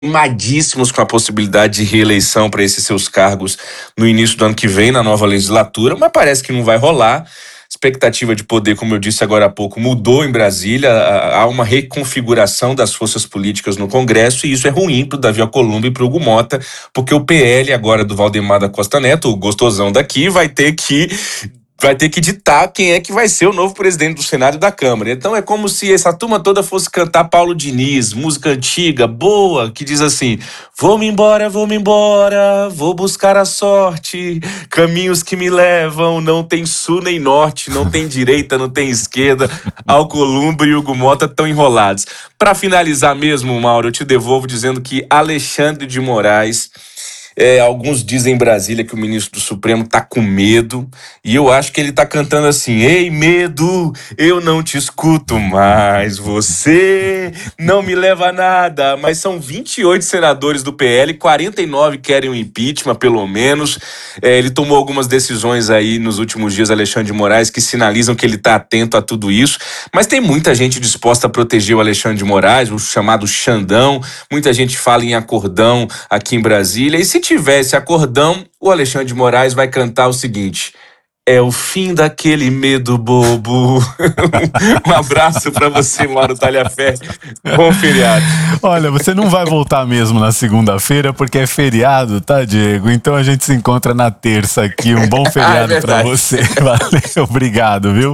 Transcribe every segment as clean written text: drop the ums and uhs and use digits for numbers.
animadíssimos com a possibilidade de reeleição para esses seus cargos no início do ano que vem, na nova legislatura, mas parece que não vai rolar. Expectativa de poder, como eu disse agora há pouco, mudou em Brasília, há uma reconfiguração das forças políticas no Congresso, e isso é ruim para o Davi Alcolumbre e para o Hugo Mota, porque o PL agora do Valdemar da Costa Neto, o gostosão daqui, vai ter que ditar quem é que vai ser o novo presidente do Senado e da Câmara. Então é como se essa turma toda fosse cantar Paulo Diniz, música antiga, boa, que diz assim: vou-me embora, vou buscar a sorte, caminhos que me levam, não tem sul nem norte, não tem direita, não tem esquerda, Alcolumbre e Hugo Mota estão enrolados. Para finalizar mesmo, Mauro, eu te devolvo dizendo que Alexandre de Moraes, alguns dizem em Brasília que o ministro do Supremo tá com medo, e eu acho que ele tá cantando assim: ei, medo, eu não te escuto mais, você não me leva a nada. Mas são 28 senadores do PL, 49 querem o impeachment, pelo menos. Ele tomou algumas decisões aí nos últimos dias, Alexandre de Moraes, que sinalizam que ele tá atento a tudo isso, mas tem muita gente disposta a proteger o Alexandre de Moraes, o chamado Xandão. Muita gente fala em acordão aqui em Brasília, e se tivesse acordão, o Alexandre de Moraes vai cantar o seguinte: é o fim daquele medo bobo. Um abraço pra você, Mauro Talhaferri. Bom feriado. Olha, você não vai voltar mesmo na segunda-feira porque é feriado, tá, Diego? Então a gente se encontra na terça aqui. Um bom feriado pra você. Valeu, obrigado, viu?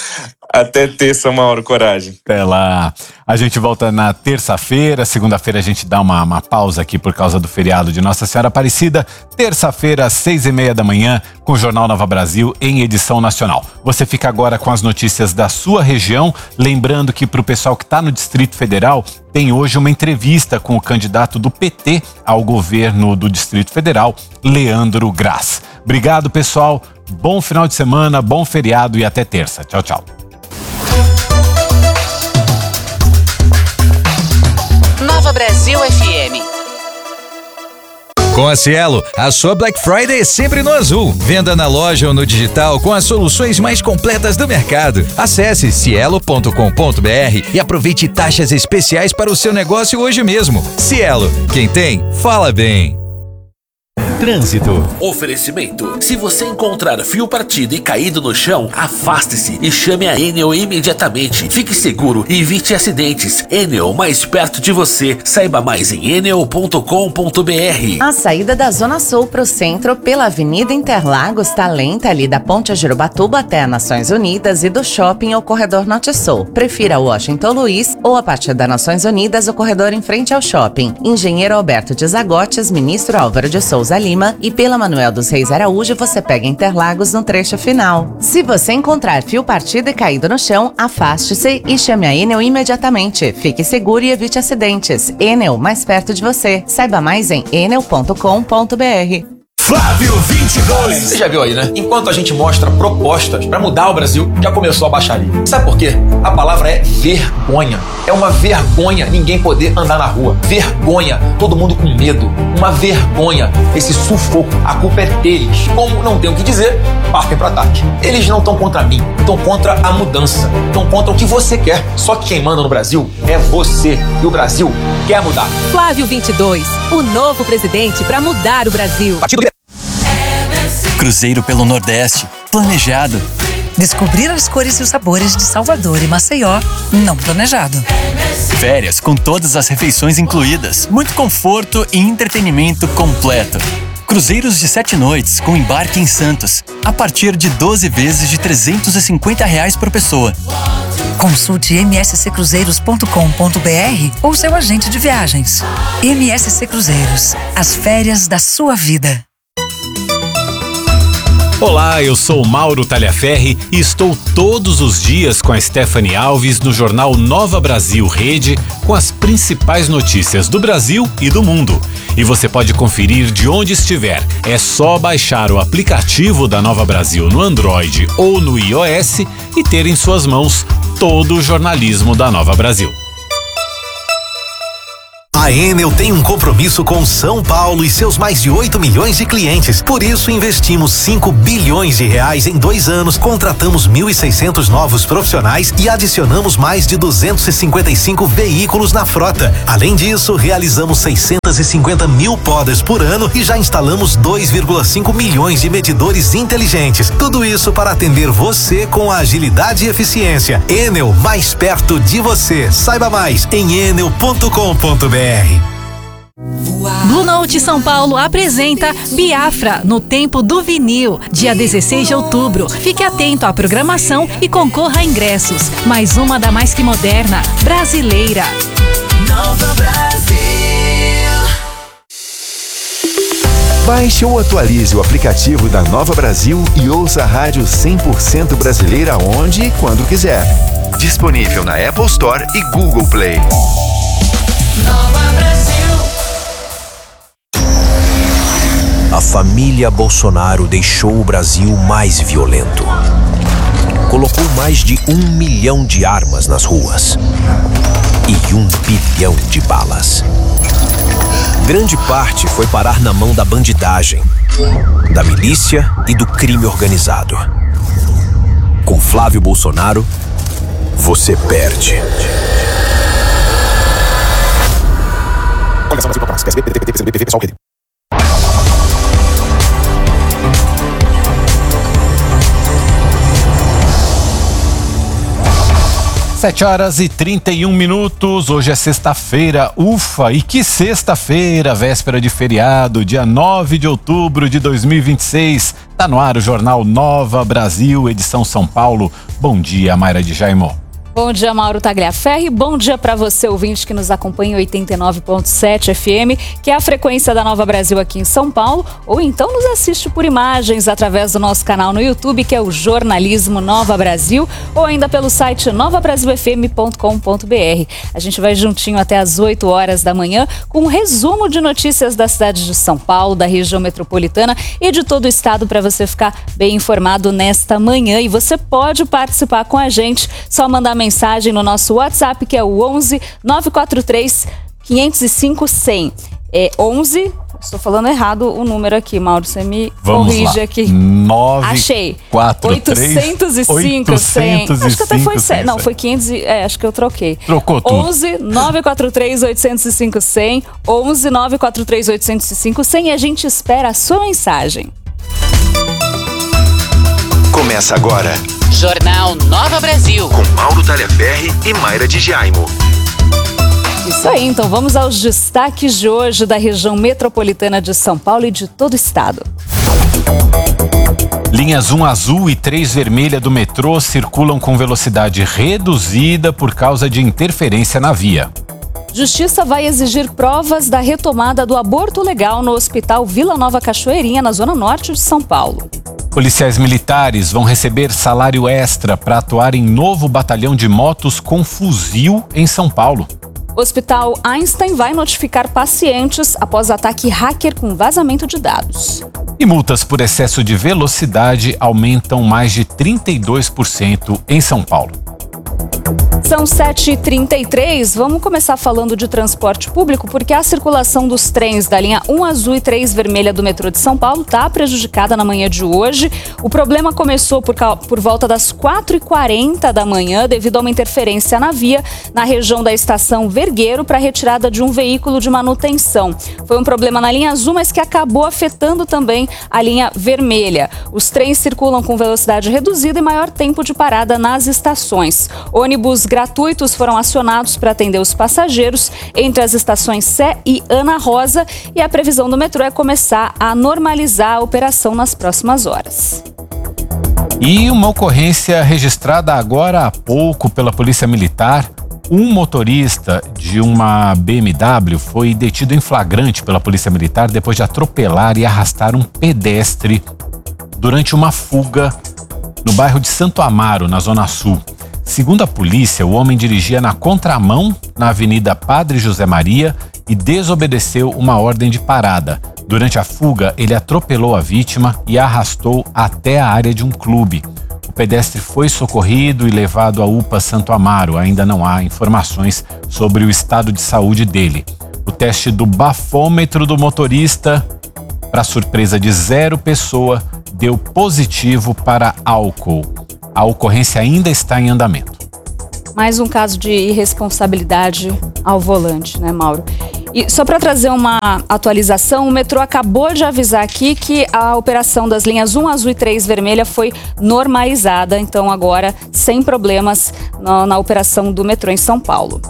Até terça, Mauro, coragem. Até lá. A gente volta na terça-feira. Segunda-feira a gente dá uma pausa aqui por causa do feriado de Nossa Senhora Aparecida. Terça-feira, às 6:30 da manhã, com o Jornal Nova Brasil em edição nacional. Você fica agora com as notícias da sua região. Lembrando que pro pessoal que tá no Distrito Federal, tem hoje uma entrevista com o candidato do PT ao governo do Distrito Federal, Leandro Graz. Obrigado, pessoal. Bom final de semana, bom feriado e até terça. Tchau, tchau. Nova Brasil FM. Com a Cielo, a sua Black Friday é sempre no azul. Venda na loja ou no digital com as soluções mais completas do mercado. Acesse cielo.com.br e aproveite taxas especiais para o seu negócio hoje mesmo. Cielo, quem tem, fala bem. Trânsito. Oferecimento. Se você encontrar fio partido e caído no chão, afaste-se e chame a Enel imediatamente. Fique seguro e evite acidentes. Enel, mais perto de você. Saiba mais em enel.com.br. A saída da Zona Sul para o centro pela Avenida Interlagos está lenta ali da Ponte Jurubatuba até Nações Unidas e do Shopping ao Corredor Norte-Sul. Prefira Washington Luiz ou a partir da Nações Unidas o corredor em frente ao Shopping. Engenheiro Alberto de Zagotes, Ministro Álvaro de Souza Lima e pela Manuel dos Reis Araújo você pega Interlagos no trecho final. Se você encontrar fio partido e caído no chão, afaste-se e chame a Enel imediatamente. Fique seguro e evite acidentes. Enel, mais perto de você. Saiba mais em enel.com.br. Flávio 22. Você já viu aí, né? Enquanto a gente mostra propostas pra mudar o Brasil, já começou a baixaria. Sabe por quê? A palavra é vergonha. É uma vergonha ninguém poder andar na rua. Vergonha, todo mundo com medo. Uma vergonha, esse sufoco. A culpa é deles. Como não tem o que dizer, partem pro ataque. Eles não estão contra mim, estão contra a mudança. Estão contra o que você quer. Só que quem manda no Brasil é você. E o Brasil quer mudar. Flávio 22, o novo presidente pra mudar o Brasil. Cruzeiro pelo Nordeste, planejado. Descobrir as cores e os sabores de Salvador e Maceió, não planejado. Férias com todas as refeições incluídas, muito conforto e entretenimento completo. Cruzeiros de 7 noites com embarque em Santos, a partir de 12 vezes de R$350 por pessoa. Consulte msccruzeiros.com.br ou seu agente de viagens. MSC Cruzeiros, as férias da sua vida. Olá, eu sou Mauro Talhaferri e estou todos os dias com a Stephanie Alves no jornal Nova Brasil Rede com as principais notícias do Brasil e do mundo. E você pode conferir de onde estiver. É só baixar o aplicativo da Nova Brasil no Android ou no iOS e ter em suas mãos todo o jornalismo da Nova Brasil. A Enel tem um compromisso com São Paulo e seus mais de 8 milhões de clientes. Por isso, investimos 5 bilhões de reais em 2 anos, contratamos 1.600 novos profissionais e adicionamos mais de 255 veículos na frota. Além disso, realizamos 650 mil podas por ano e já instalamos 2,5 milhões de medidores inteligentes. Tudo isso para atender você com agilidade e eficiência. Enel, mais perto de você. Saiba mais em enel.com.br. Blue Note São Paulo apresenta Biafra no Tempo do Vinil, dia 16 de outubro. Fique atento à programação e concorra a ingressos. Mais uma da mais que moderna, brasileira. Nova Brasil. Baixe ou atualize o aplicativo da Nova Brasil e ouça a rádio 100% brasileira onde e quando quiser. Disponível na Apple Store e Google Play. Nova Brasil. A família Bolsonaro deixou o Brasil mais violento. Colocou mais de 1 milhão de armas nas ruas e 1 bilhão de balas. Grande parte foi parar na mão da bandidagem, da milícia e do crime organizado. Com Flávio Bolsonaro, você perde. 7h31. Hoje é sexta-feira. Ufa! E que sexta-feira, véspera de feriado, dia 9 de outubro de 2026. Tá no ar o Jornal Nova Brasil, edição São Paulo. Bom dia, Mayra de Jaimo. Bom dia, Mauro Tagliaferri. Bom dia para você, ouvinte que nos acompanha em 89.7 FM, que é a frequência da Nova Brasil aqui em São Paulo, ou então nos assiste por imagens através do nosso canal no YouTube, que é o Jornalismo Nova Brasil, ou ainda pelo site novabrasilfm.com.br. A gente vai juntinho até às 8 horas da manhã com um resumo de notícias da cidade de São Paulo, da região metropolitana e de todo o estado para você ficar bem informado nesta manhã. E você pode participar com a gente, só mandar mensagem no nosso WhatsApp, que é o 11 943 505 100. É 11, estou falando errado o número aqui, Mauro, você me corrige aqui. 805 100. Acho que até foi 100. Não, foi 500, acho que eu troquei. Trocou tudo. 11 943 805 100. 11 943 805 100 e a gente espera a sua mensagem. Começa agora. Jornal Nova Brasil. Com Mauro Tagliaferri e Mayra de Jaimo. Isso aí, então vamos aos destaques de hoje da região metropolitana de São Paulo e de todo o estado. Linhas 1 azul e 3 vermelha do metrô circulam com velocidade reduzida por causa de interferência na via. Justiça vai exigir provas da retomada do aborto legal no Hospital Vila Nova Cachoeirinha, na Zona Norte de São Paulo. Policiais militares vão receber salário extra para atuar em novo batalhão de motos com fuzil em São Paulo. O Hospital Einstein vai notificar pacientes após ataque hacker com vazamento de dados. E multas por excesso de velocidade aumentam mais de 32% em São Paulo. São 7h33, vamos começar falando de transporte público, porque a circulação dos trens da linha 1 azul e 3 vermelha do metrô de São Paulo está prejudicada na manhã de hoje. O problema começou por volta das 4h40 da manhã, devido a uma interferência na via, na região da estação Vergueiro, para a retirada de um veículo de manutenção. Foi um problema na linha azul, mas que acabou afetando também a linha vermelha. Os trens circulam com velocidade reduzida e maior tempo de parada nas estações. Ônibus gratuitos foram acionados para atender os passageiros entre as estações Sé e Ana Rosa, e a previsão do metrô é começar a normalizar a operação nas próximas horas. E uma ocorrência registrada agora há pouco pela Polícia Militar. Um motorista de uma BMW foi detido em flagrante pela Polícia Militar depois de atropelar e arrastar um pedestre durante uma fuga no bairro de Santo Amaro, na Zona Sul. Segundo a polícia, o homem dirigia na contramão na Avenida Padre José Maria e desobedeceu uma ordem de parada. Durante a fuga, ele atropelou a vítima e a arrastou até a área de um clube. O pedestre foi socorrido e levado à UPA Santo Amaro. Ainda não há informações sobre o estado de saúde dele. O teste do bafômetro do motorista, para surpresa de 0 pessoa, deu positivo para álcool. A ocorrência ainda está em andamento. Mais um caso de irresponsabilidade ao volante, né, Mauro? E só para trazer uma atualização, o metrô acabou de avisar aqui que a operação das linhas 1 azul e 3 vermelha foi normalizada, então agora sem problemas na operação do metrô em São Paulo.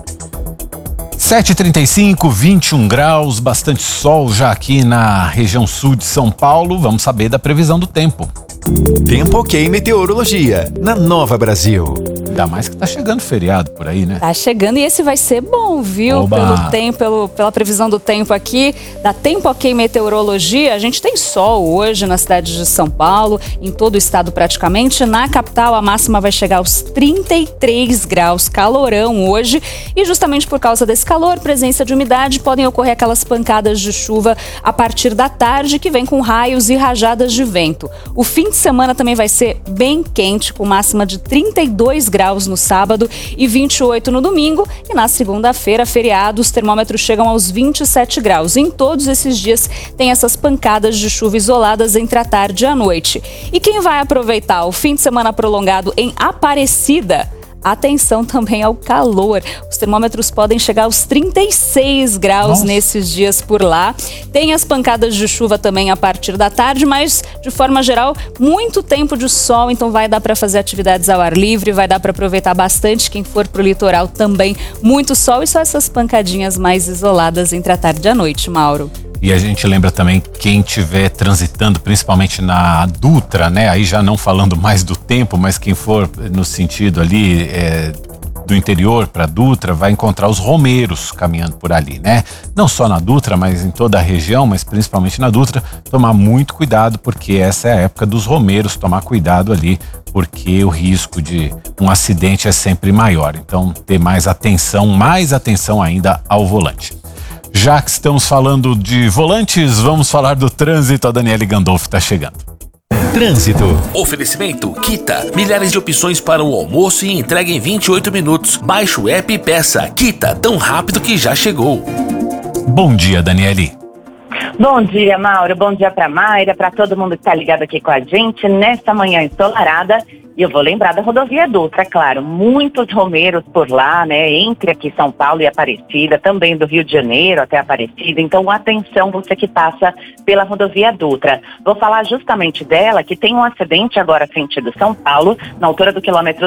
7h35, 21 graus, bastante sol já aqui na região sul de São Paulo. Vamos saber da previsão do tempo. Tempo Ok Meteorologia, na Nova Brasil. Ainda mais que tá chegando feriado por aí, né? Tá chegando e esse vai ser bom, viu? Oba. Pelo tempo, pela previsão do tempo aqui, da Tempo Ok Meteorologia. A gente tem sol hoje na cidade de São Paulo, em todo o estado praticamente. Na capital, a máxima vai chegar aos 33 graus, calorão hoje. E justamente por causa desse calor, presença de umidade, podem ocorrer aquelas pancadas de chuva a partir da tarde, que vem com raios e rajadas de vento. O fim de semana também vai ser bem quente, com máxima de 32 graus no sábado e 28 no domingo. E na segunda-feira, feriado, os termômetros chegam aos 27 graus. Em todos esses dias tem essas pancadas de chuva isoladas entre a tarde e a noite. E quem vai aproveitar o fim de semana prolongado em Aparecida? Atenção também ao calor. Os termômetros podem chegar aos 36 graus nesses dias por lá. Tem as pancadas de chuva também a partir da tarde, mas de forma geral, muito tempo de sol, então vai dar para fazer atividades ao ar livre, vai dar para aproveitar bastante quem for pro litoral também. Muito sol e só essas pancadinhas mais isoladas entre a tarde e a noite, Mauro. E a gente lembra também quem estiver transitando, principalmente na Dutra, né? Aí já não falando mais do tempo, mas quem for no sentido ali do interior para Dutra vai encontrar os romeiros caminhando por ali, né? Não só na Dutra, mas em toda a região, mas principalmente na Dutra, tomar muito cuidado, porque essa é a época dos romeiros, tomar cuidado ali, porque o risco de um acidente é sempre maior. Então, ter mais atenção ainda ao volante. Já que estamos falando de volantes, vamos falar do trânsito. A Daniele Gandolfo está chegando. Trânsito. Oferecimento Kita. Milhares de opções para o almoço e entrega em 28 minutos. Baixe o app e peça. Kita, tão rápido que já chegou. Bom dia, Daniele. Bom dia, Mauro. Bom dia para Mayra, para todo mundo que está ligado aqui com a gente nessa manhã ensolarada. E eu vou lembrar da rodovia Dutra, claro, muitos romeiros por lá, né, entre aqui São Paulo e Aparecida, também do Rio de Janeiro até Aparecida, então atenção você que passa pela rodovia Dutra. Vou falar justamente dela, que tem um acidente agora sentido São Paulo, na altura do quilômetro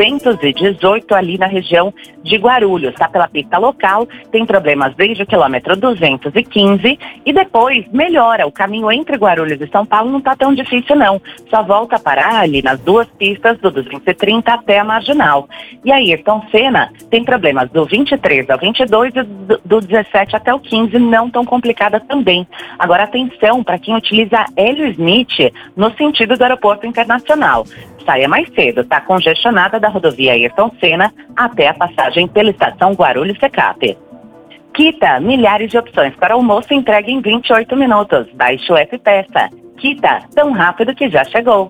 218, ali na região de Guarulhos, tá pela pista local, tem problemas desde o quilômetro 215 e depois melhora, o caminho entre Guarulhos e São Paulo não tá tão difícil não, só volta a parar ali nas duas pistas do 230 até a Marginal. E aí, Ayrton Senna tem problemas do 23 ao 22 e do 17 até o 15, não tão complicada também. Agora, atenção para quem utiliza Hélio Smith no sentido do aeroporto internacional. Saia mais cedo, tá congestionada da rodovia Ayrton Senna até a passagem pela estação Guarulhos-Secap. Kita, milhares de opções para almoço entregue em 28 minutos. Baixe o app e peça. Kita, tão rápido que já chegou.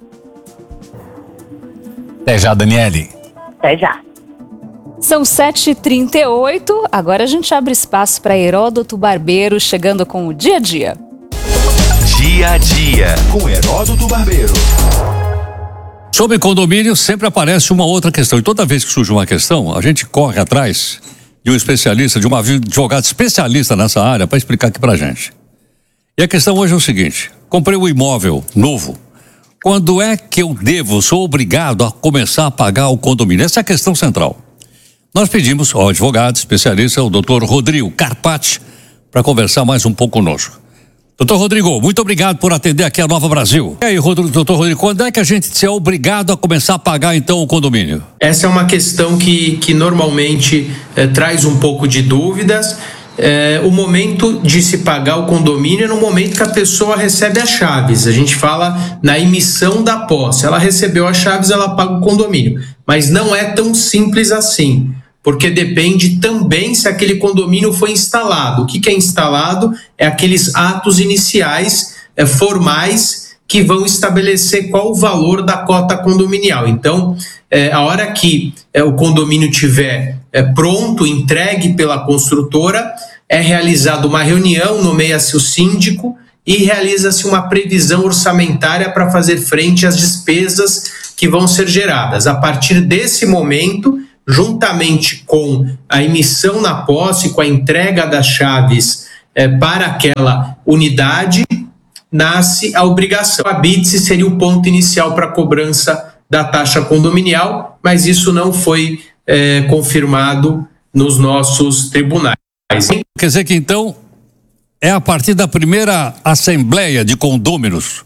Até já, Daniele. Até já. São 7h38, agora a gente abre espaço para Heródoto Barbeiro chegando com o Dia a Dia. Dia a Dia, com Heródoto Barbeiro. Sobre condomínio sempre aparece uma outra questão. E toda vez que surge uma questão, a gente corre atrás de um especialista, de uma advogada especialista nessa área para explicar aqui pra gente. E a questão hoje é o seguinte: comprei um imóvel novo. Quando é que eu sou obrigado a começar a pagar o condomínio? Essa é a questão central. Nós pedimos ao advogado especialista, o Dr. Rodrigo Carpati, para conversar mais um pouco conosco. Doutor Rodrigo, muito obrigado por atender aqui a Nova Brasil. E aí, doutor Rodrigo, quando é que a gente é obrigado a começar a pagar então o condomínio? Essa é uma questão que normalmente traz um pouco de dúvidas. O momento de se pagar o condomínio é no momento que a pessoa recebe as chaves. A gente fala na emissão da posse. Ela recebeu as chaves, ela paga o condomínio. Mas não é tão simples assim, porque depende também se aquele condomínio foi instalado. O que é instalado? É aqueles atos iniciais formais que vão estabelecer qual o valor da cota condominial. Então, a hora que o condomínio tiver pronto, entregue pela construtora, é realizada uma reunião, nomeia-se o síndico e realiza-se uma previsão orçamentária para fazer frente às despesas que vão ser geradas. A partir desse momento, juntamente com a emissão na posse, com a entrega das chaves para aquela unidade, nasce a obrigação. A BITSE seria o ponto inicial para a cobrança da taxa condominial, mas isso não foi confirmado nos nossos tribunais. Quer dizer que então é a partir da primeira assembleia de condôminos.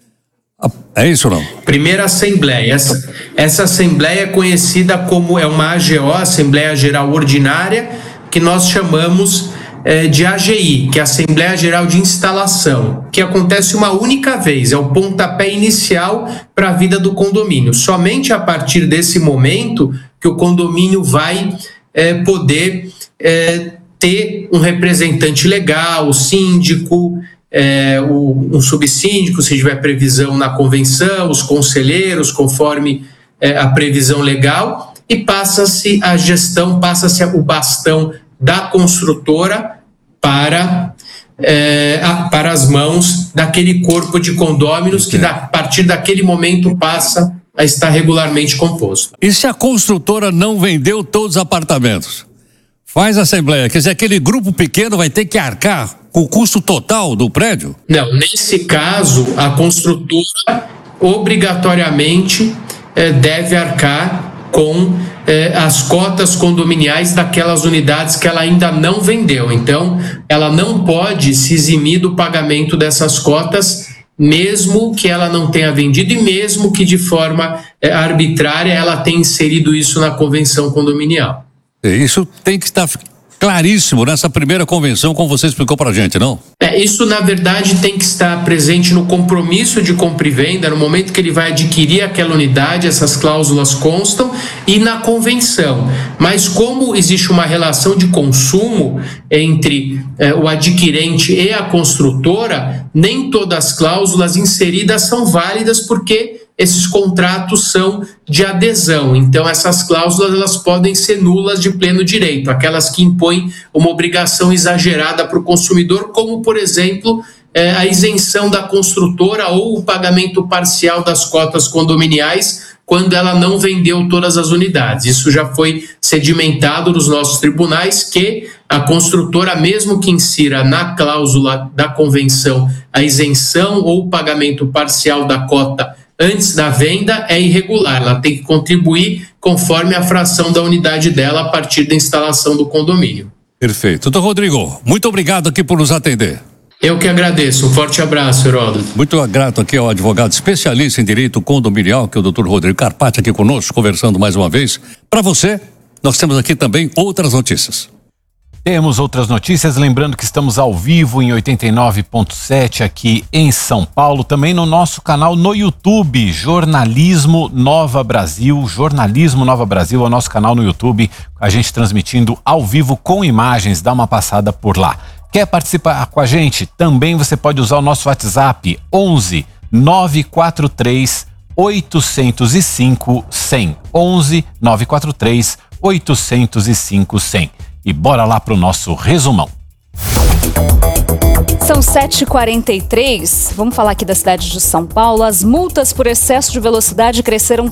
É isso ou não? Primeira assembleia. Essa assembleia é conhecida como uma AGO, Assembleia Geral Ordinária, que nós chamamos de AGI, que é a Assembleia Geral de Instalação, que acontece uma única vez, é o pontapé inicial para a vida do condomínio. Somente a partir desse momento que o condomínio vai poder ter um representante legal, o síndico, um subsíndico, se tiver previsão na convenção, os conselheiros, conforme a previsão legal, e passa-se a gestão, passa-se o bastão da construtora para as mãos daquele corpo de condôminos que, a partir daquele momento, passa a estar regularmente composto. E se a construtora não vendeu todos os apartamentos? Faz a assembleia, quer dizer, aquele grupo pequeno vai ter que arcar com o custo total do prédio? Não, nesse caso, a construtora obrigatoriamente deve arcar com as cotas condominiais daquelas unidades que ela ainda não vendeu. Então, ela não pode se eximir do pagamento dessas cotas, mesmo que ela não tenha vendido e mesmo que de forma arbitrária ela tenha inserido isso na convenção condominial. Isso tem que estar claríssimo nessa primeira convenção, como você explicou pra gente, não? Isso, na verdade, tem que estar presente no compromisso de compra e venda, no momento que ele vai adquirir aquela unidade, essas cláusulas constam, e na convenção. Mas como existe uma relação de consumo entre o adquirente e a construtora, nem todas as cláusulas inseridas são válidas porque esses contratos são de adesão. Então, essas cláusulas elas podem ser nulas de pleno direito, aquelas que impõem uma obrigação exagerada para o consumidor, como, por exemplo, a isenção da construtora ou o pagamento parcial das cotas condominiais quando ela não vendeu todas as unidades. Isso já foi sedimentado nos nossos tribunais, que a construtora, mesmo que insira na cláusula da convenção a isenção ou o pagamento parcial da cota antes da venda, é irregular. Ela tem que contribuir conforme a fração da unidade dela a partir da instalação do condomínio. Perfeito. Doutor Rodrigo, muito obrigado aqui por nos atender. Eu que agradeço. Um forte abraço, Heródoto. Muito grato aqui ao advogado especialista em direito condominial, que é o doutor Rodrigo Carpati, aqui conosco, conversando mais uma vez. Para você, nós temos aqui também outras notícias. Temos outras notícias, lembrando que estamos ao vivo em 89.7 aqui em São Paulo, também no nosso canal no YouTube, Jornalismo Nova Brasil. Jornalismo Nova Brasil é o nosso canal no YouTube, a gente transmitindo ao vivo com imagens, dá uma passada por lá. Quer participar com a gente? Também você pode usar o nosso WhatsApp 11 943 805 100. 11 943 805 100. E bora lá pro nosso resumão. São 7h43, vamos falar aqui da cidade de São Paulo. As multas por excesso de velocidade cresceram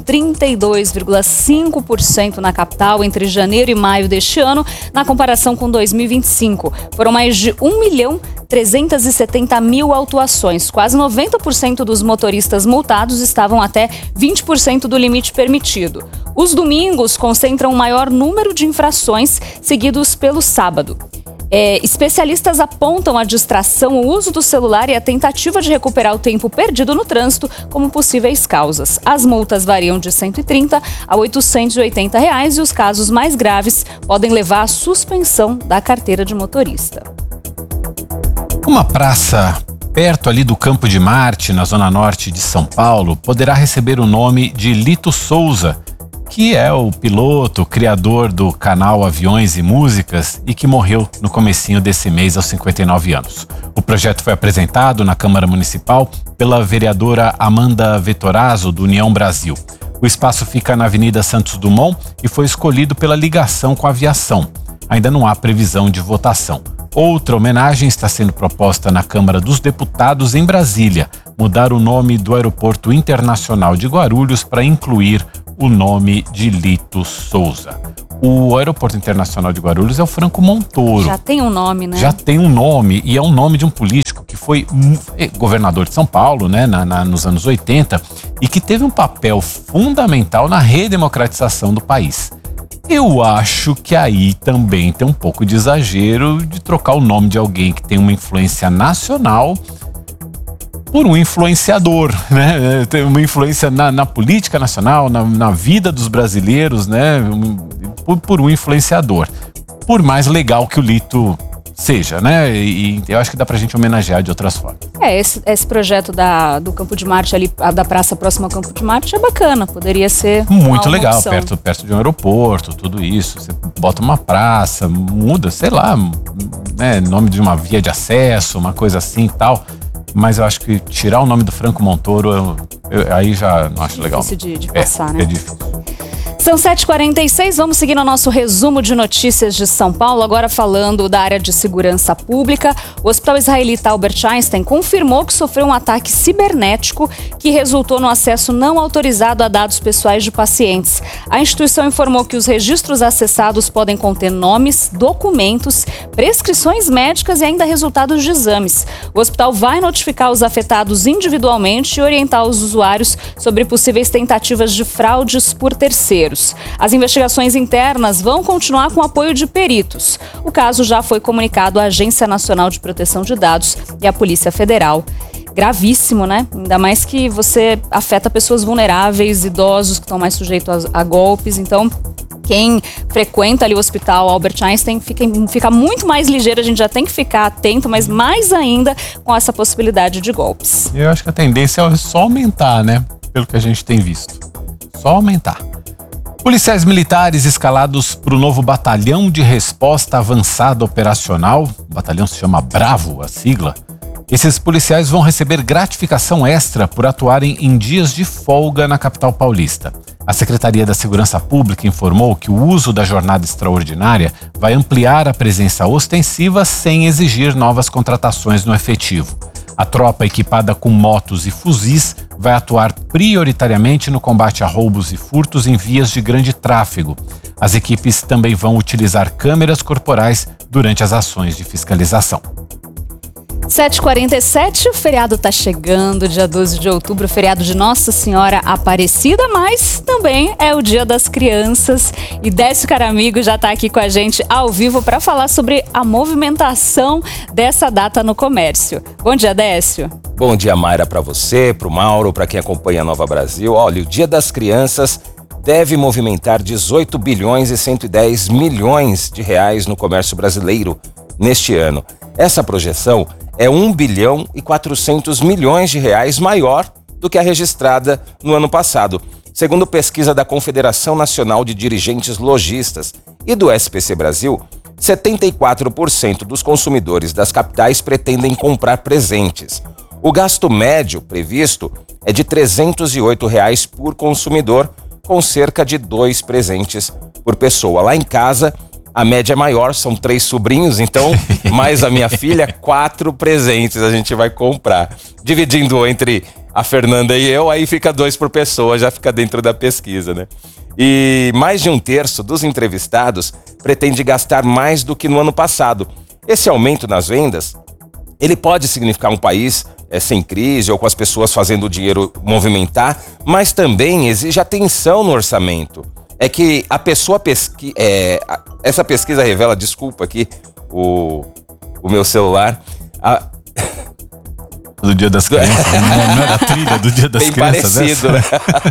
32,5% na capital entre janeiro e maio deste ano, na comparação com 2025. Foram mais de 1.370.000 autuações. Quase 90% dos motoristas multados estavam até 20% do limite permitido. Os domingos concentram o maior número de infrações, seguidos pelo sábado. Especialistas apontam a distração, o uso do celular e a tentativa de recuperar o tempo perdido no trânsito como possíveis causas. As multas variam de R$ 130 a R$ 880 e os casos mais graves podem levar à suspensão da carteira de motorista. Uma praça perto ali do Campo de Marte, na zona norte de São Paulo, poderá receber o nome de Lito Souza, que é o piloto, criador do canal Aviões e Músicas e que morreu no comecinho desse mês aos 59 anos. O projeto foi apresentado na Câmara Municipal pela vereadora Amanda Vettorazzo, do União Brasil. O espaço fica na Avenida Santos Dumont e foi escolhido pela ligação com a aviação. Ainda não há previsão de votação. Outra homenagem está sendo proposta na Câmara dos Deputados em Brasília, mudar o nome do Aeroporto Internacional de Guarulhos para incluir o nome de Lito Souza. O Aeroporto Internacional de Guarulhos é o Franco Montoro. Já tem um nome, né? Já tem um nome, e é um nome de um político que foi governador de São Paulo, né, nos anos 80, e que teve um papel fundamental na redemocratização do país. Eu acho que aí também tem um pouco de exagero de trocar o nome de alguém que tem uma influência nacional por um influenciador, né? Tem uma influência na política nacional, na vida dos brasileiros, né? Por um influenciador. Por mais legal que o Lito seja, né? E eu acho que dá pra gente homenagear de outras formas. Esse projeto do Campo de Marte ali, da praça próxima ao Campo de Marte é bacana, poderia ser muito uma legal, opção. perto de um aeroporto, tudo isso. Você bota uma praça, muda, sei lá, né, nome de uma via de acesso, uma coisa assim e tal. Mas eu acho que tirar o nome do Franco Montoro, aí já não acho legal. Difícil de passar, né? É difícil. São 7h46, vamos seguir no nosso resumo de notícias de São Paulo, agora falando da área de segurança pública. O Hospital Israelita Albert Einstein confirmou que sofreu um ataque cibernético que resultou no acesso não autorizado a dados pessoais de pacientes. A instituição informou que os registros acessados podem conter nomes, documentos, prescrições médicas e ainda resultados de exames. O hospital vai notificar os afetados individualmente e orientar os usuários sobre possíveis tentativas de fraudes por terceiros. As investigações internas vão continuar com apoio de peritos. O caso já foi comunicado à Agência Nacional de Proteção de Dados e à Polícia Federal. Gravíssimo, né? Ainda mais que você afeta pessoas vulneráveis, idosos que estão mais sujeitos a golpes. Então, quem frequenta ali o Hospital Albert Einstein fica muito mais ligeiro. A gente já tem que ficar atento, mas mais ainda com essa possibilidade de golpes. Eu acho que a tendência é só aumentar, né? Pelo que a gente tem visto. Só aumentar. Policiais militares escalados para o novo Batalhão de Resposta Avançada Operacional, o batalhão se chama Bravo, a sigla. Esses policiais vão receber gratificação extra por atuarem em dias de folga na capital paulista. A Secretaria da Segurança Pública informou que o uso da jornada extraordinária vai ampliar a presença ostensiva sem exigir novas contratações no efetivo. A tropa equipada com motos e fuzis vai atuar prioritariamente no combate a roubos e furtos em vias de grande tráfego. As equipes também vão utilizar câmeras corporais durante as ações de fiscalização. 7h47, o feriado tá chegando, dia 12 de outubro, feriado de Nossa Senhora Aparecida, mas também é o Dia das Crianças. E Décio Caramigo já tá aqui com a gente ao vivo para falar sobre a movimentação dessa data no comércio. Bom dia, Décio. Bom dia, Mayra, para você, para o Mauro, para quem acompanha a Nova Brasil. Olha, o Dia das Crianças deve movimentar 18 bilhões e 110 milhões de reais no comércio brasileiro neste ano. Essa projeção é 1 bilhão e 400 milhões de reais maior do que a registrada no ano passado, segundo pesquisa da Confederação Nacional de Dirigentes Lojistas e do SPC Brasil. 74% dos consumidores das capitais pretendem comprar presentes. O gasto médio previsto é de R$ 308 reais por consumidor, com cerca de 2 presentes por pessoa. Lá em casa, a média é maior, são 3 sobrinhos, então, mais a minha filha, 4 presentes a gente vai comprar. Dividindo entre a Fernanda e eu, aí fica 2 por pessoa, já fica dentro da pesquisa, né? E mais de 1/3 dos entrevistados pretende gastar mais do que no ano passado. Esse aumento nas vendas, ele pode significar um país sem crise ou com as pessoas fazendo o dinheiro movimentar, mas também exige atenção no orçamento. É que a pessoa essa pesquisa revela, desculpa aqui, o meu celular. Do Dia das Crianças, não era a trilha do Dia das Bem Crianças? Parecido, né?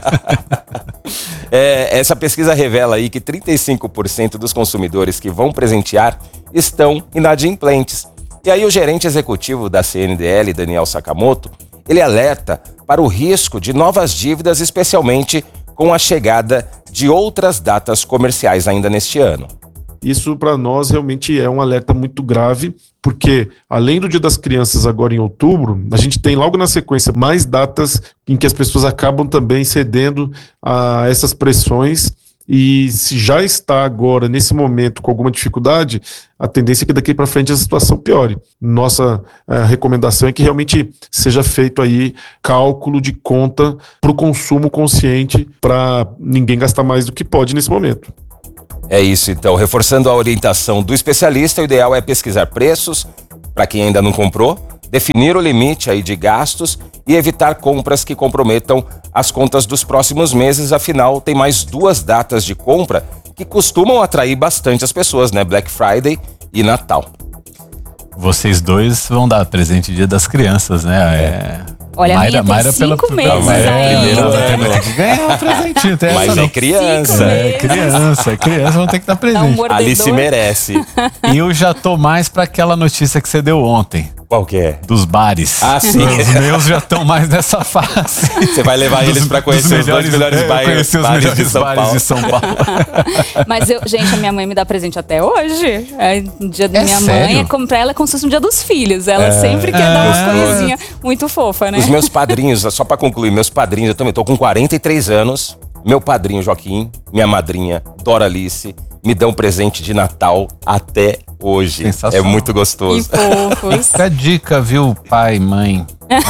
Essa pesquisa revela aí que 35% dos consumidores que vão presentear estão inadimplentes. E aí o gerente executivo da CNDL, Daniel Sakamoto, ele alerta para o risco de novas dívidas, especialmente com a chegada de outras datas comerciais ainda neste ano. Isso para nós realmente é um alerta muito grave, porque além do Dia das Crianças agora em outubro, a gente tem logo na sequência mais datas em que as pessoas acabam também cedendo a essas pressões E se já está agora, nesse momento, com alguma dificuldade, a tendência é que daqui para frente a situação piore. Nossa recomendação é que realmente seja feito aí cálculo de conta para o consumo consciente, para ninguém gastar mais do que pode nesse momento. É isso, então. Reforçando a orientação do especialista, o ideal é pesquisar preços para quem ainda não comprou, definir o limite aí de gastos e evitar compras que comprometam as contas dos próximos meses. Afinal, tem mais 2 datas de compra que costumam atrair bastante as pessoas, né? Black Friday e Natal. Vocês dois vão dar presente Dia das Crianças, né? Olha, Mayra, a minha tem 5 meses ainda. Tem que ganhar um presentinho. Mas é criança. É criança, vão ter que dar presente. Alice merece. Eu já tô mais pra aquela notícia que você deu ontem. Qual que é? Dos bares. Ah, sim. Os meus já estão mais nessa fase. Você vai levar eles pra conhecer os melhores bares de São Paulo. De São Paulo. Mas gente, a minha mãe me dá presente até hoje. O dia da minha mãe, pra ela é como se fosse um dia dos filhos. Ela sempre quer dar umas coisinhas muito fofa, né? Os meus padrinhos, só pra concluir, meus padrinhos, eu também tô com 43 anos. Meu padrinho Joaquim, minha madrinha Doralice, me dão presente de Natal até hoje. É muito gostoso. Que fofos. Fica a dica, viu, pai, mãe?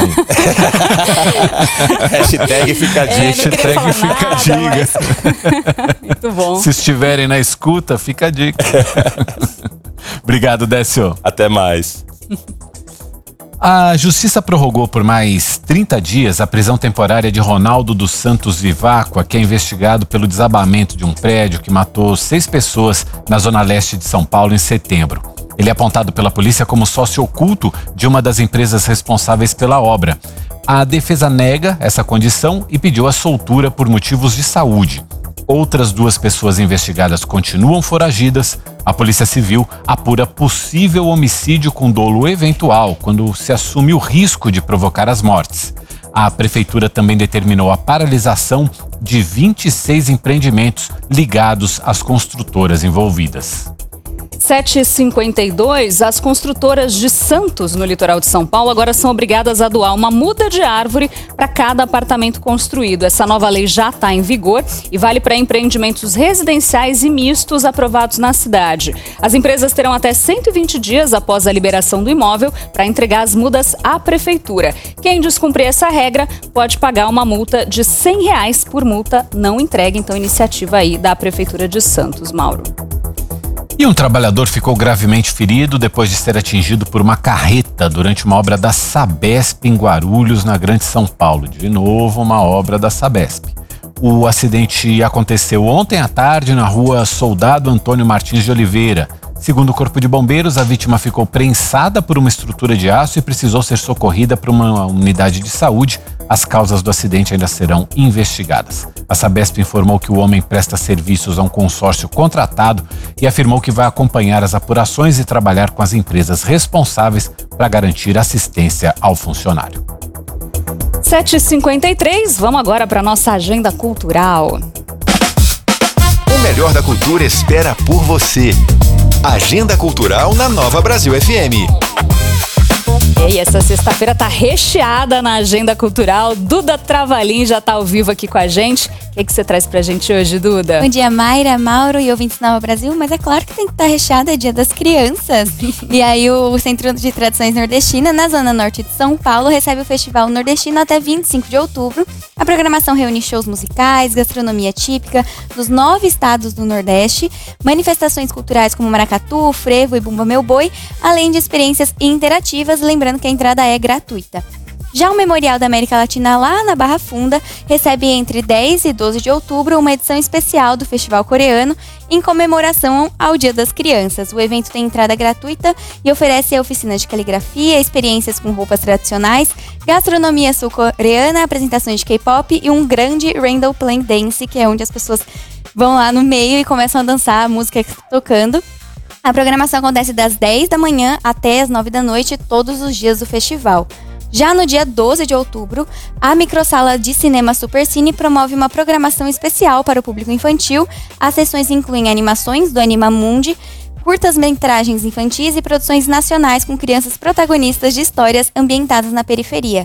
Hashtag fica a dica. Hashtag fica a dica. Muito bom. Se estiverem na escuta, fica a dica. Obrigado, Décio. Até mais. A Justiça prorrogou por mais 30 dias a prisão temporária de Ronaldo dos Santos Vivacqua, que é investigado pelo desabamento de um prédio que matou 6 pessoas na zona leste de São Paulo em setembro. Ele é apontado pela polícia como sócio oculto de uma das empresas responsáveis pela obra. A defesa nega essa condição e pediu a soltura por motivos de saúde. Outras 2 pessoas investigadas continuam foragidas. A Polícia Civil apura possível homicídio com dolo eventual, quando se assume o risco de provocar as mortes. A Prefeitura também determinou a paralisação de 26 empreendimentos ligados às construtoras envolvidas. 7h52, as construtoras de Santos, no litoral de São Paulo, agora são obrigadas a doar uma muda de árvore para cada apartamento construído. Essa nova lei já está em vigor e vale para empreendimentos residenciais e mistos aprovados na cidade. As empresas terão até 120 dias após a liberação do imóvel para entregar as mudas à prefeitura. Quem descumprir essa regra pode pagar uma multa de R$100 por multa não entregue. Então, iniciativa aí da Prefeitura de Santos, Mauro. E um trabalhador ficou gravemente ferido depois de ser atingido por uma carreta durante uma obra da Sabesp em Guarulhos, na Grande São Paulo. De novo, uma obra da Sabesp. O acidente aconteceu ontem à tarde na rua Soldado Antônio Martins de Oliveira. Segundo o Corpo de Bombeiros, a vítima ficou prensada por uma estrutura de aço e precisou ser socorrida para uma unidade de saúde. As causas do acidente ainda serão investigadas. A Sabesp informou que o homem presta serviços a um consórcio contratado e afirmou que vai acompanhar as apurações e trabalhar com as empresas responsáveis para garantir assistência ao funcionário. 7h53, vamos agora para nossa agenda cultural. O melhor da cultura espera por você. Agenda Cultural na Nova Brasil FM. E essa sexta-feira tá recheada na agenda cultural. Duda Travalim já tá ao vivo aqui com a gente. O que você traz pra gente hoje, Duda? Bom dia, Mayra, Mauro e ouvintes da Nova Brasil. Mas é claro que tem que estar recheada, é Dia das Crianças. E aí o Centro de Tradições Nordestina, na Zona Norte de São Paulo, recebe o Festival Nordestino até 25 de outubro. A programação reúne shows musicais, gastronomia típica dos 9 estados do Nordeste, manifestações culturais como maracatu, frevo e bumba meu boi, além de experiências interativas, lembrando que a entrada é gratuita. Já o Memorial da América Latina, lá na Barra Funda, recebe entre 10 e 12 de outubro uma edição especial do Festival Coreano em comemoração ao Dia das Crianças. O evento tem entrada gratuita e oferece oficinas de caligrafia, experiências com roupas tradicionais, gastronomia sul-coreana, apresentações de K-pop e um grande Rainbow Plane Dance, que é onde as pessoas vão lá no meio e começam a dançar a música tocando. A programação acontece das 10 da manhã até as 9 da noite, todos os dias do festival. Já no dia 12 de outubro, a microsala de cinema Supercine promove uma programação especial para o público infantil. As sessões incluem animações do Animamundi, curtas-metragens infantis e produções nacionais com crianças protagonistas de histórias ambientadas na periferia.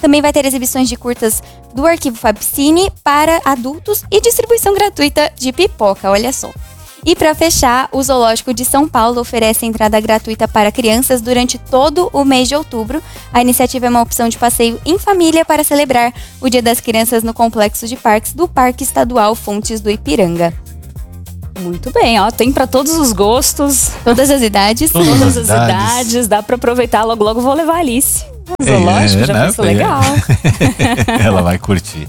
Também vai ter exibições de curtas do Arquivo Fabcine para adultos e distribuição gratuita de pipoca, olha só. E para fechar, o Zoológico de São Paulo oferece entrada gratuita para crianças durante todo o mês de outubro. A iniciativa é uma opção de passeio em família para celebrar o Dia das Crianças no Complexo de Parques do Parque Estadual Fontes do Ipiranga. Muito bem, ó, tem para todos os gostos. Todas as idades. Todas as idades, dá para aproveitar. Logo, logo vou levar a Alice. Zoológico, já né? pensou legal. Ela vai curtir.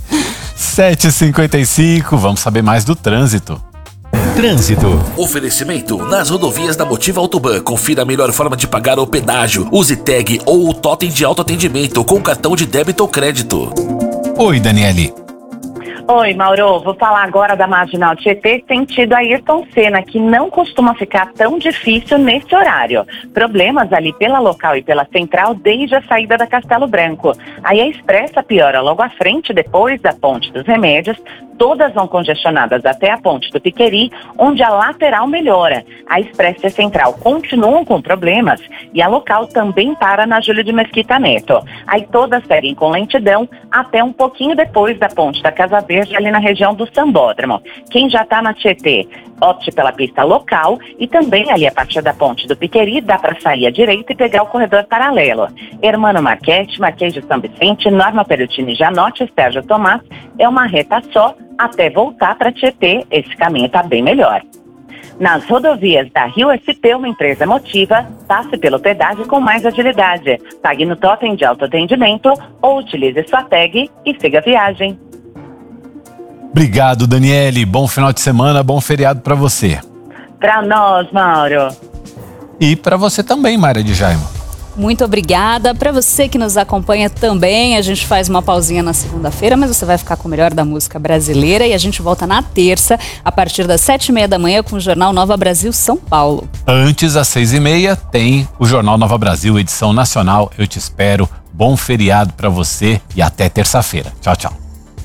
7h55, vamos saber mais do trânsito. Trânsito. Oferecimento nas rodovias da Motiva Autoban. Confira a melhor forma de pagar o pedágio. Use tag ou o totem de autoatendimento com cartão de débito ou crédito. Oi, Daniele. Oi, Mauro. Vou falar agora da Marginal Tietê, sentido Ayrton Senna, que não costuma ficar tão difícil nesse horário. Problemas ali pela local e pela central desde a saída da Castelo Branco. Aí a Expressa piora logo à frente, depois da Ponte dos Remédios. Todas vão congestionadas até a Ponte do Piqueri, onde a lateral melhora. A Expressa e a Central continuam com problemas e a local também para na Júlio de Mesquita Neto. Aí todas seguem com lentidão até um pouquinho depois da Ponte da Casa Verde, ali na região do Sambódromo. Quem já está na Tietê, opte pela pista local e também ali a partir da Ponte do Piqueri dá para sair à direita e pegar o corredor paralelo. Hermano Marchetti, Marquês de São Vicente, Norma Perutini Janotti, Sérgio Tomás, é uma reta só até voltar para Tietê. Esse caminho está bem melhor. Nas rodovias da Rio SP, uma empresa Motiva, passe pelo pedágio com mais agilidade. Pague no totem de autoatendimento ou utilize sua tag e siga a viagem. Obrigado, Daniele. Bom final de semana, bom feriado para você. Para nós, Mauro. E para você também, Mayra de Jaime. Muito obrigada. Para você que nos acompanha também, a gente faz uma pausinha na segunda-feira, mas você vai ficar com o melhor da música brasileira e a gente volta na terça, a partir das 7h30 da manhã, com o Jornal Nova Brasil São Paulo. Antes, às 6h30, tem o Jornal Nova Brasil, edição nacional. Eu te espero. Bom feriado para você e até terça-feira. Tchau, tchau.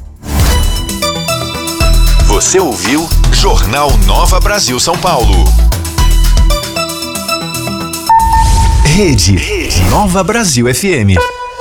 Você ouviu Jornal Nova Brasil São Paulo. Rede Nova Brasil FM.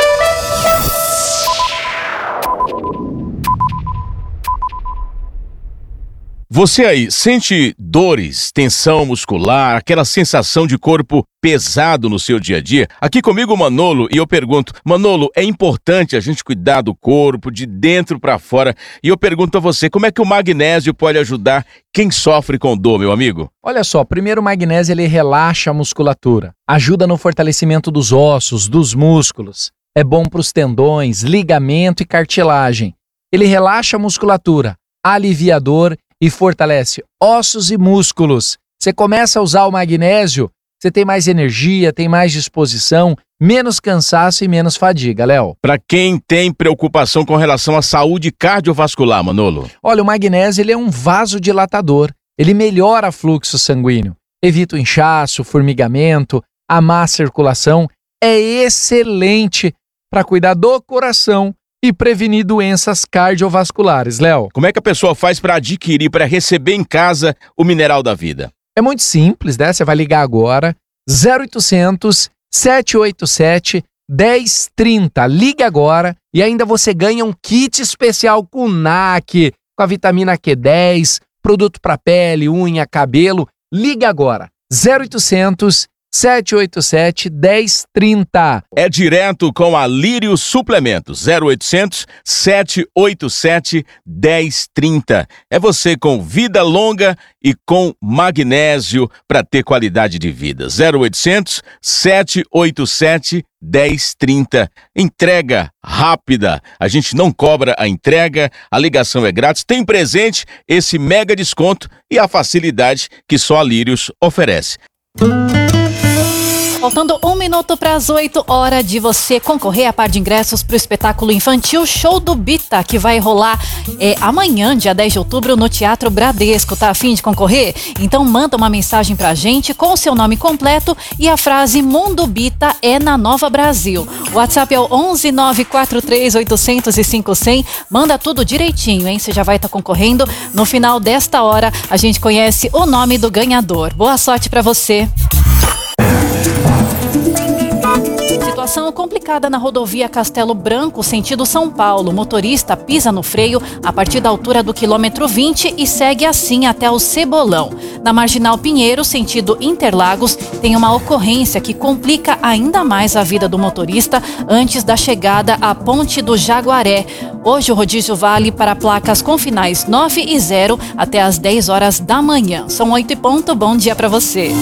Você aí sente dores, tensão muscular, aquela sensação de corpo pesado no seu dia a dia? Aqui comigo o Manolo e eu pergunto, Manolo, é importante a gente cuidar do corpo de dentro para fora? E eu pergunto a você, como é que o magnésio pode ajudar quem sofre com dor, meu amigo? Olha só, primeiro o magnésio ele relaxa a musculatura, ajuda no fortalecimento dos ossos, dos músculos, é bom para os tendões, ligamento e cartilagem. Ele relaxa a musculatura, aliviador e fortalece ossos e músculos. Você começa a usar o magnésio, você tem mais energia, tem mais disposição, menos cansaço e menos fadiga, Léo. Para quem tem preocupação com relação à saúde cardiovascular, Manolo? Olha, o magnésio ele é um vasodilatador, ele melhora o fluxo sanguíneo, evita o inchaço, o formigamento, a má circulação, é excelente para cuidar do coração e prevenir doenças cardiovasculares, Léo. Como é que a pessoa faz para adquirir, para receber em casa o Mineral da Vida? É muito simples, né? Você vai ligar agora, 0800 787 1030. Liga agora e ainda você ganha um kit especial com NAC, com a vitamina Q10, produto para pele, unha, cabelo. Liga agora, 0800 787 1030. É direto com a Lírio Suplementos, 0800 787 1030. É você com vida longa e com magnésio para ter qualidade de vida. 0800 787 1030. Entrega rápida. A gente não cobra a entrega, a ligação é grátis, tem presente esse mega desconto e a facilidade que só a Lírios oferece. Faltando 1 minuto para as 8, hora de você concorrer a par de ingressos para o espetáculo infantil Show do Bita, que vai rolar amanhã, dia 10 de outubro, no Teatro Bradesco. Tá a fim de concorrer? Então manda uma mensagem pra gente com o seu nome completo e a frase Mundo Bita é na Nova Brasil. O WhatsApp é o 11 943 800 5100. Manda tudo direitinho, hein? Você já vai estar concorrendo. No final desta hora, a gente conhece o nome do ganhador. Boa sorte para você. Situação complicada na rodovia Castelo Branco, sentido São Paulo. O motorista pisa no freio a partir da altura do quilômetro 20 e segue assim até o Cebolão. Na Marginal Pinheiro, sentido Interlagos, tem uma ocorrência que complica ainda mais a vida do motorista antes da chegada à Ponte do Jaguaré. Hoje o rodízio vale para placas com finais 9 e 0 até às 10 horas da manhã. São 8 e ponto. Bom dia para você.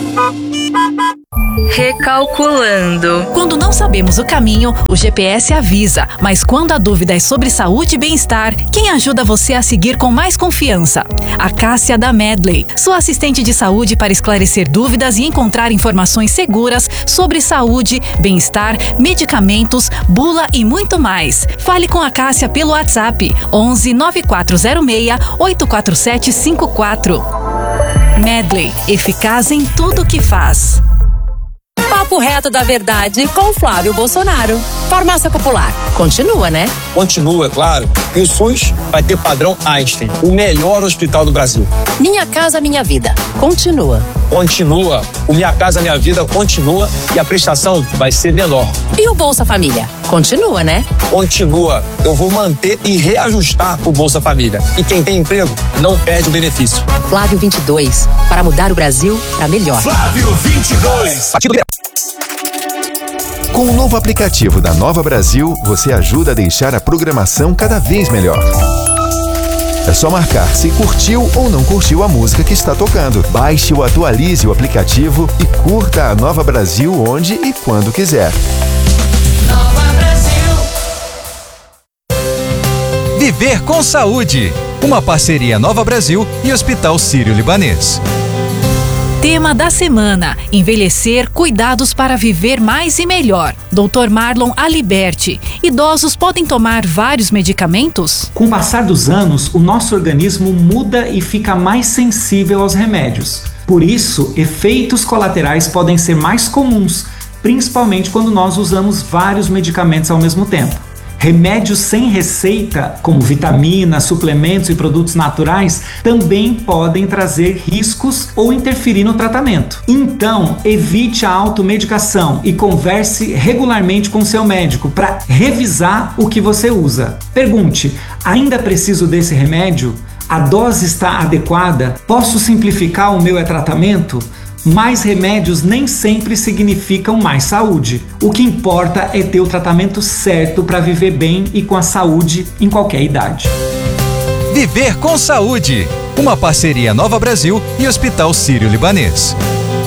Recalculando. Quando não sabemos o caminho, o GPS avisa. Mas quando a dúvida é sobre saúde e bem-estar, quem ajuda você a seguir com mais confiança? A Cássia da Medley, sua assistente de saúde para esclarecer dúvidas e encontrar informações seguras sobre saúde, bem-estar, medicamentos, bula e muito mais. Fale com a Cássia pelo WhatsApp 11 9406 84754. Medley, eficaz em tudo que faz. Papo reto da verdade com Flávio Bolsonaro. Farmácia Popular. Continua, né? Continua, claro. E o SUS vai ter padrão Einstein, o melhor hospital do Brasil. Minha Casa Minha Vida. Continua. Continua. O Minha Casa Minha Vida continua e a prestação vai ser menor. E o Bolsa Família? Continua, né? Continua. Eu vou manter e reajustar o Bolsa Família. E quem tem emprego não perde o benefício. Flávio 22. Para mudar o Brasil para melhor. Flávio 22. Com o novo aplicativo da Nova Brasil, você ajuda a deixar a programação cada vez melhor. É só marcar se curtiu ou não curtiu a música que está tocando. Baixe ou atualize o aplicativo e curta a Nova Brasil onde e quando quiser. Nova Brasil. Viver com Saúde. Uma parceria Nova Brasil e Hospital Sírio-Libanês. Tema da semana: envelhecer, cuidados para viver mais e melhor. Dr. Marlon Aliberti. Idosos podem tomar vários medicamentos? Com o passar dos anos, o nosso organismo muda e fica mais sensível aos remédios. Por isso, efeitos colaterais podem ser mais comuns, principalmente quando nós usamos vários medicamentos ao mesmo tempo. Remédios sem receita, como vitaminas, suplementos e produtos naturais, também podem trazer riscos ou interferir no tratamento. Então, evite a automedicação e converse regularmente com seu médico para revisar o que você usa. Pergunte: ainda preciso desse remédio? A dose está adequada? Posso simplificar o meu tratamento? Mais remédios nem sempre significam mais saúde. O que importa é ter o tratamento certo para viver bem e com a saúde em qualquer idade. Viver com Saúde. Uma parceria Nova Brasil e Hospital Sírio-Libanês.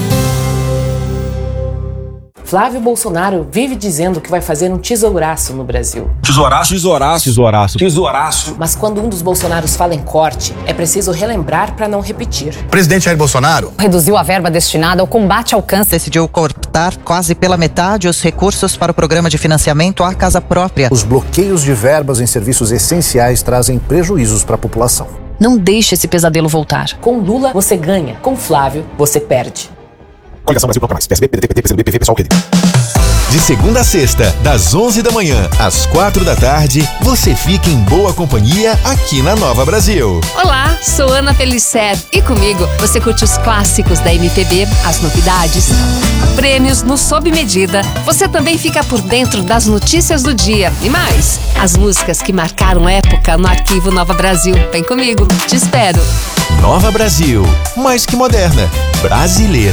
Flávio Bolsonaro vive dizendo que vai fazer um tesouraço no Brasil. Tesouraço, tesouraço, tesouraço, tesouraço. Mas quando um dos Bolsonaros fala em corte, é preciso relembrar para não repetir. Presidente Jair Bolsonaro reduziu a verba destinada ao combate ao câncer. Decidiu cortar quase pela metade os recursos para o programa de financiamento à casa própria. Os bloqueios de verbas em serviços essenciais trazem prejuízos para a população. Não deixe esse pesadelo voltar. Com Lula, você ganha. Com Flávio, você perde. Coligação Brasil Bloco Mais, PSB, PDT, PCdoB, PV, PSOL, PD. De segunda a sexta, das 11 da manhã às 4 da tarde, você fica em boa companhia aqui na Nova Brasil. Olá, sou Ana Pellicer e comigo você curte os clássicos da MPB, as novidades, prêmios no Sob Medida. Você também fica por dentro das notícias do dia e mais, as músicas que marcaram época no arquivo Nova Brasil. Vem comigo, te espero. Nova Brasil, mais que moderna, brasileira.